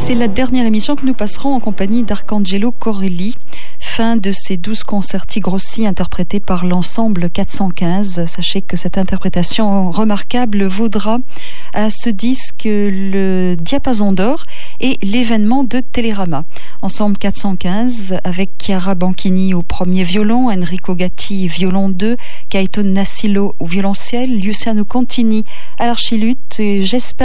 c'est la dernière émission que nous passerons en compagnie d'Arcangelo Corelli. Fin de ces 12 concerti grossi interprétés par l'ensemble 415. Sachez que cette interprétation remarquable vaudra à ce disque le Diapason d'or et l'événement de Télérama. Ensemble 415 avec Chiara Banchini au premier violon, Enrico Gatti violon 2, Gaëtan Nassilo au violoncelle, Luciano Contini à l'archiluth. J'espère